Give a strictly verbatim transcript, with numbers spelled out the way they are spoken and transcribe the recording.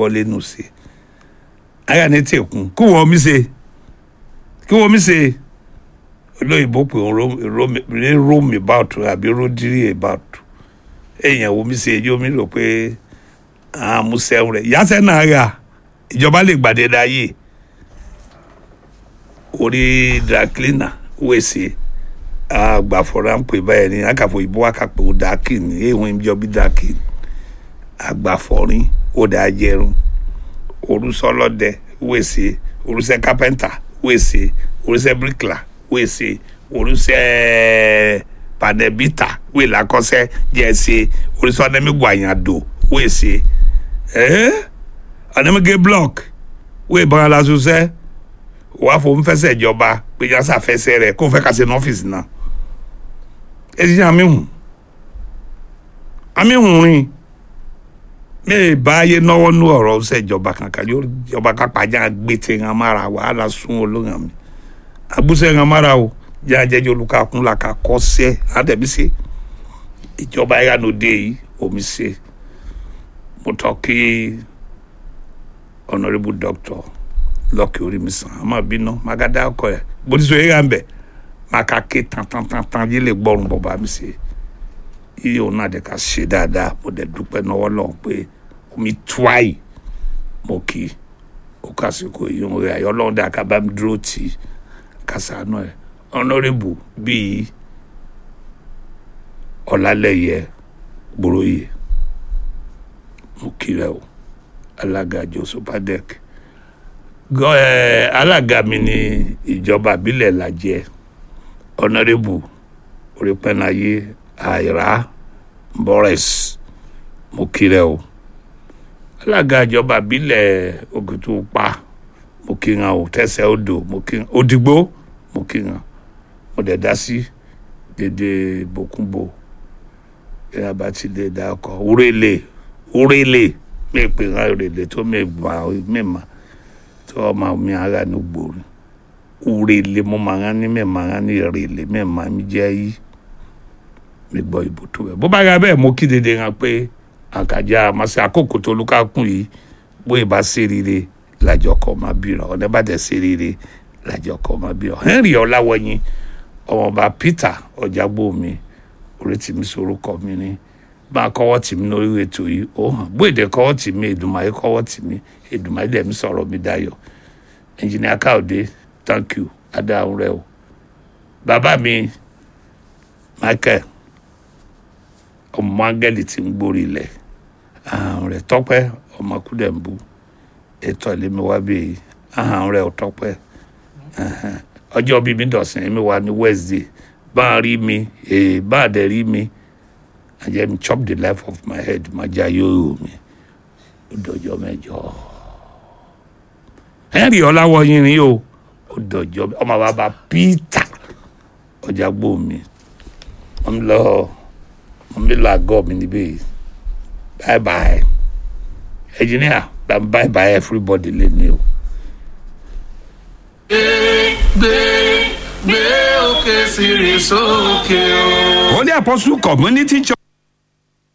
lẹ́nu sí aya ní tẹ̀kùn kí wọ́n mi ṣe kí wọ́n mi ṣe olóyìnbó pé òun roam about àbí rodiri about èèyàn wo mi ṣe yóò mi rò pé àwọn amúṣẹ́wọ̀n rẹ̀ yàtọ̀ náà rà ìjọba lè gbàdé dáyé orí drakilina wèsì àgbàfọ̀rọ̀ ń pè báyìí ní àkàfọ̀ ìbò àkàpọ̀ òdàkìn èèwọ̀n ìjọ bí dàkìn àgbàfọ̀rin òdàjẹrun orúsọlọ́dẹ wèsì orúsẹ kápẹ́ntà wèsì orúsẹ bíríkìlà wèsì orúsẹ panẹ́bítà wèlàkọ́sẹ́ jẹ́sì orúsọ ọ̀nẹ́mígbò àyàndò wèsì ẹ̀ẹ́ ọ̀nẹ́mígé block wèé bọ́n aláṣọṣẹ́ wàá fò ń fẹsẹ̀ ìjọba pé yàtọ̀ àfẹsẹ̀ rẹ̀ kó fẹ́ ká ṣe ní ọ́fíìsì náà ẹ ti ṣe àmì hùn àmì hùn rìn mẹ́ẹ̀ báyé náwó nú ọ̀rọ̀ ṣe ìjọba kankan yóò ìjọba kápájà gbé tí ń amára wàhálà sún olóhùn mi àgbúṣe ń amára o jẹ́ àjẹjọ́ olùkàkùn là ká kọ́ sẹ́ àdẹ̀bíṣe ìjọba ìyanu dé yìí omi ṣe mo tọ́ kí honourable doctor lọ́kì orí mi sàn á máa bínú magada ọkọ ẹ̀ bódìsọ yẹn yà ń bẹ̀ máa ka ké tán tán tán tán yé lè gbọ́rùn bọ̀bá mi ṣe iye òun náà dẹ̀ ká ṣe dáadáa mo dẹ̀ dúpẹ́ náwó lọ́hùn pé omi tuwáì mo kì í ó kásìkò yìí òun rẹ̀ ayọ́ lọ́hùn dẹ̀ ká bá mi dúró tì í kásánú ẹ̀ honourable bíi ọ̀làlẹ́yẹ gbòòròyè mo kì í rẹ̀ o alága josopadec gọ ẹ alága mi ní ìjọba àbílẹ̀ làjẹ́ honourable orípẹ́nayé àìrá boris mo kiri o alága ìjọba àbílẹ̀ ògùtùpá mo kí wọn o tẹsẹ̀ odò mo kí wọn òdìgbò mo kí wọn mo dẹ̀ dá sí dédé bòkúnbò ẹ bá ti lè dá ọkọ̀ òrèlè òrèlè mi pè wọn òrèlè tó mi gbà mí mà tó ọmọ mi ara ní gbòòrò òrèlè mo máa ń ní mi máa ń ní ìrèlè mi máa ń jẹ́ yìí mi gbọ́ ìbò tó bẹ́ẹ̀ bó bá ra bẹ́ẹ̀ mo kí dédé hàn pé àkàjà àmọ́sí àkókò tó olúkàkùn yìí bóyá bá ṣe rere làjọ kọ́ máa bíra ọ̀nà bá dẹ̀ ṣe rere làjọ kọ́ máa bíra Henry Ọláwọ̀yìn ọmọọba Peter Ọ̀jágbó mi orí tì mí sorúkọ mi ní bá a kọ́wọ́ tì mí lórí ètò yìí ó hàn bóyá èdè kọ́wọ́ tì mí Èdùmàrè kọ́wọ́ tì mí Èdùmàrè dẹ̀ mi sọ̀rọ̀ mi dayọ̀ Engineer Káòdé thank you adáhùn rẹ o bàbá mi Michael ọmọ angẹ́lì tí ń gbórí ilẹ̀ àhàn rẹ̀ tọ́pẹ́ ọmọ kúdẹ̀mbú ètò ìlémi wá bí àhàn rẹ̀ tọ́pẹ́ ọjọ́ bíi mi dọ̀sìn mi wà ní Wednesday bá a rí mi èè bá a dẹ̀ rí mi àjẹ́ mi chop the life of my head má já yóò mi ó dọjọ́ mẹ́jọ. Henry Ọláwọ̀yìn ni o ó dọjọ́ ọmọ bàbá Peter Ọ̀jágbó mi wọ́n lọ wọ́n mi lọ àgọ́ mi níbí bye bye engineer bye bye everybody lè ní o. gbé gbé òkè sí rè sókè o. Holy Apostle Community Church.